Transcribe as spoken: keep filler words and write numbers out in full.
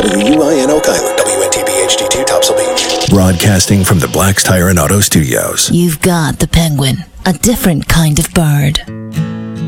W U I N Oak Island, W N T B H D two Topsail Beach. Broadcasting from the Black's Tire and Auto Studios. You've got the Penguin, a different kind of bird.